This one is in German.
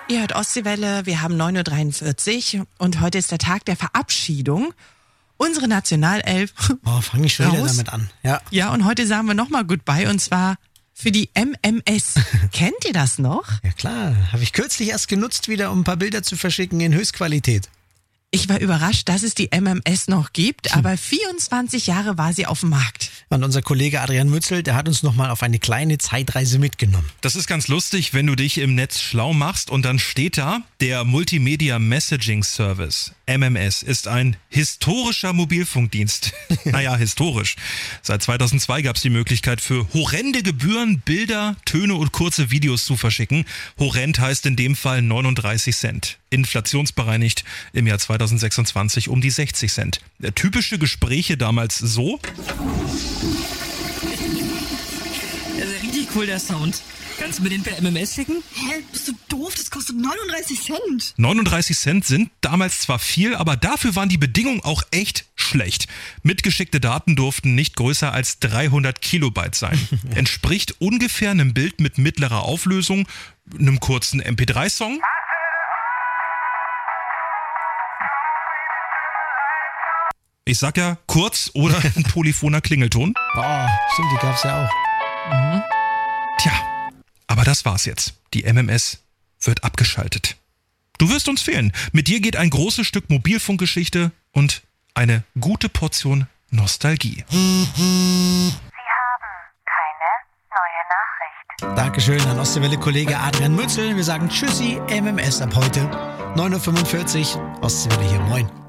Ihr hört Ostseewelle, wir haben 9.43 Uhr und heute ist der Tag der Verabschiedung. Unsere Nationalelf. Oh, fange ich schon wieder damit an. Ja, und heute sagen wir nochmal Goodbye und zwar für die MMS. Kennt ihr das noch? Ja klar, habe ich kürzlich erst genutzt wieder, um ein paar Bilder zu verschicken in Höchstqualität. Ich war überrascht, dass es die MMS noch gibt, aber 24 Jahre war sie auf dem Markt. Und unser Kollege Adrian Mützel, der hat uns nochmal auf eine kleine Zeitreise mitgenommen. Das ist ganz lustig, wenn du dich im Netz schlau machst und dann steht da, der Multimedia Messaging Service, MMS, ist ein historischer Mobilfunkdienst. Naja, historisch. Seit 2002 gab es die Möglichkeit für horrende Gebühren, Bilder, Töne und kurze Videos zu verschicken. Horrend heißt in dem Fall 39 Cent. Inflationsbereinigt im Jahr 2026 um die 60 Cent. Typische Gespräche damals so. Das ist richtig cool, der Sound. Kannst du mir den per MMS schicken? Hä? Bist du doof? Das kostet 39 Cent. 39 Cent sind damals zwar viel, aber dafür waren die Bedingungen auch echt schlecht. Mitgeschickte Daten durften nicht größer als 300 Kilobyte sein. Entspricht ungefähr einem Bild mit mittlerer Auflösung, einem kurzen MP3-Song. Ich sag ja kurz oder ein polyphoner Klingelton. Oh, stimmt, die gab's ja auch. Tja, aber das war's jetzt. Die MMS wird abgeschaltet. Du wirst uns fehlen. Mit dir geht ein großes Stück Mobilfunkgeschichte und eine gute Portion Nostalgie. Sie haben keine neue Nachricht. Dankeschön an Ostseewelle-Kollege Adrian Mützel. Wir sagen Tschüssi, MMS ab heute. 9.45 Uhr, Ostseewelle hier, moin.